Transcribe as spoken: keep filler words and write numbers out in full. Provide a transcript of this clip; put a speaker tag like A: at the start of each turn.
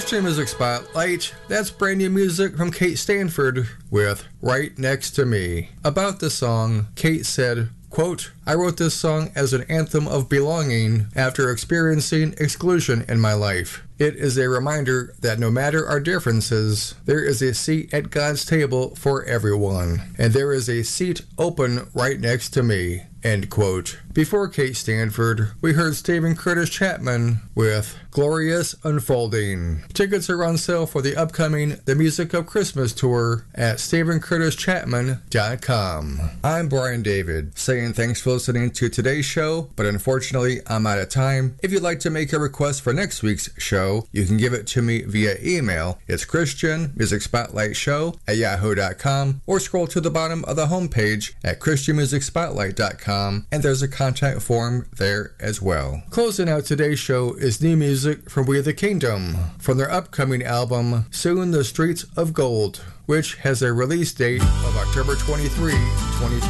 A: Christian Music Spotlight, that's brand new music from Kate Stanford with Right Next to Me. About the song, Kate said, quote, I wrote this song as an anthem of belonging after experiencing exclusion in my life. It is a reminder that no matter our differences, there is a seat at God's table for everyone, and there is a seat open right next to me. End quote. Before Kate Stanford, we heard Stephen Curtis Chapman with Glorious Unfolding. Tickets are on sale for the upcoming The Music of Christmas tour at stephen curtis chapman dot com. I'm Brian David, saying thanks for listening to today's show, but unfortunately I'm out of time. If you'd like to make a request for next week's show, you can give it to me via email. It's Christian Music Spotlight Show at yahoo dot com, or scroll to the bottom of the homepage at christian music spotlight dot com. And there's a contact form there as well. Closing out today's show is new music from We the Kingdom from their upcoming album Soon the Streets of Gold, which has a release date of October twenty-third, twenty twenty.